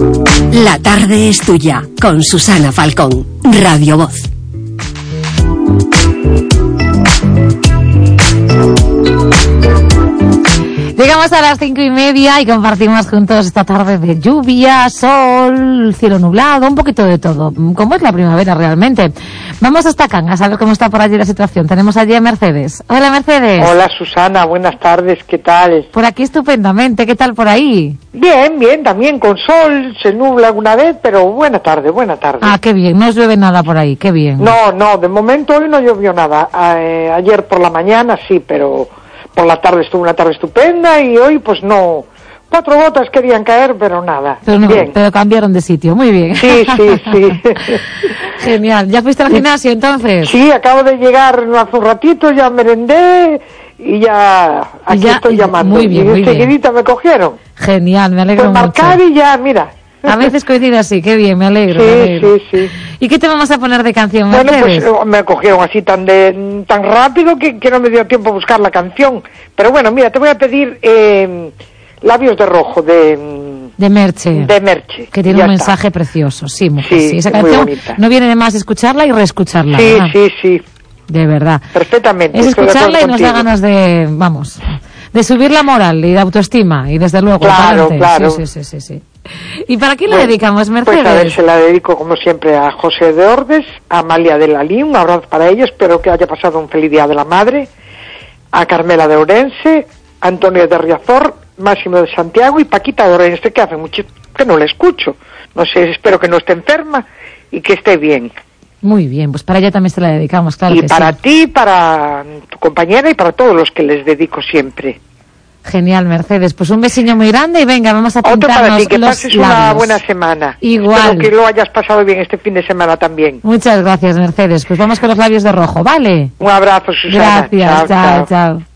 La tarde es tuya, con Susana Falcón, Radio Voz. Llegamos a las 5:30 y compartimos juntos esta tarde de lluvia, sol, cielo nublado, un poquito de todo, como es la primavera realmente. Vamos hasta Cangas a ver cómo está por allí la situación. Tenemos allí a Mercedes. Hola, Mercedes. Hola, Susana, buenas tardes, ¿qué tal? Por aquí estupendamente, ¿qué tal por ahí? Bien, bien, también con sol, se nubla alguna vez, pero buena tarde. Ah, qué bien, no os llueve nada por ahí, qué bien. No, de momento hoy no llovió nada. Ayer por la mañana sí, pero por la tarde estuvo una tarde estupenda y hoy pues no. 4 gotas querían caer, pero nada. Pero cambiaron de sitio, muy bien. Sí. Genial. ¿Ya fuiste al gimnasio entonces? Sí, acabo de llegar hace un ratito, ya merendé y ya aquí estoy llamando. Muy bien, muy bien. Enseguidita me cogieron. Genial, me alegro mucho. Pues marcar y ya, mira. A veces coincide así, qué bien, me alegro. Sí. ¿Y qué te vamos a poner de canción, Mercedes? Bueno, pues me cogieron así tan rápido que no me dio tiempo a buscar la canción. Pero bueno, mira, te voy a pedir Labios de Rojo de Merche. Que tiene un mensaje precioso, sí, mujer. Sí, esa canción no viene de más escucharla y reescucharla. Sí. De verdad. Perfectamente. Es escucharla y nos da ganas de subir la moral y de autoestima y desde luego. Claro. Sí. ¿Y para quién la dedicamos, Mercedes? Pues a ver, se la dedico como siempre a José de Ordes, a Amalia de Lalí, un abrazo para ellos, espero que haya pasado un feliz día de la madre, a Carmela de Orense, a Antonio de Riazor, Máximo de Santiago y Paquita de Orense, que hace mucho que no la escucho. No sé, espero que no esté enferma y que esté bien. Muy bien, pues para ella también se la dedicamos, claro. Y que para sí. ti, para tu compañera y para todos los que les dedico siempre. Genial, Mercedes. Pues un besiño muy grande y venga, vamos a pintarnos otro para ti, que los pases labios. Una buena semana. Igual. Espero que lo hayas pasado bien este fin de semana también. Muchas gracias, Mercedes. Pues vamos con los labios de rojo, ¿vale? Un abrazo, Susana. Gracias, chao.